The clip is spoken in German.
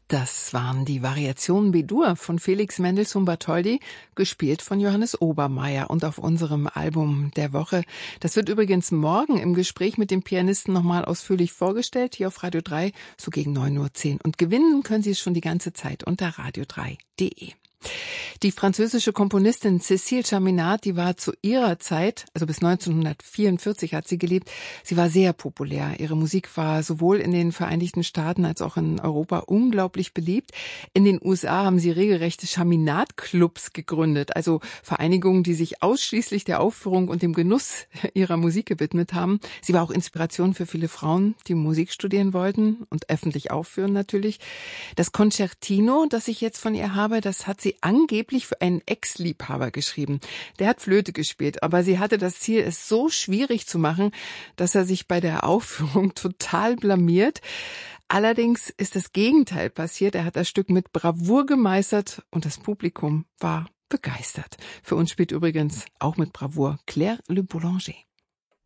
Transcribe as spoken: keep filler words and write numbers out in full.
Das waren die Variationen B-Dur von Felix Mendelssohn Bartholdy, gespielt von Johannes Obermaier. Und auf unserem Album der Woche, das wird übrigens morgen im Gespräch mit dem Pianisten nochmal ausführlich vorgestellt, hier auf Radio drei, so gegen neun Uhr zehn. Und gewinnen können Sie es schon die ganze Zeit unter radio drei punkt de. Die französische Komponistin Cécile Chaminade, die war zu ihrer Zeit, also bis neunzehnhundertvierundvierzig hat sie gelebt, sie war sehr populär. Ihre Musik war sowohl in den Vereinigten Staaten als auch in Europa unglaublich beliebt. In den U S A haben sie regelrechte Chaminade-Clubs gegründet, also Vereinigungen, die sich ausschließlich der Aufführung und dem Genuss ihrer Musik gewidmet haben. Sie war auch Inspiration für viele Frauen, die Musik studieren wollten und öffentlich aufführen natürlich. Das Concertino, das ich jetzt von ihr habe, das hat sie angeblich für einen Ex-Liebhaber geschrieben. Der hat Flöte gespielt, aber sie hatte das Ziel, es so schwierig zu machen, dass er sich bei der Aufführung total blamiert. Allerdings ist das Gegenteil passiert. Er hat das Stück mit Bravour gemeistert und das Publikum war begeistert. Für uns spielt übrigens auch mit Bravour Claire Le Boulanger.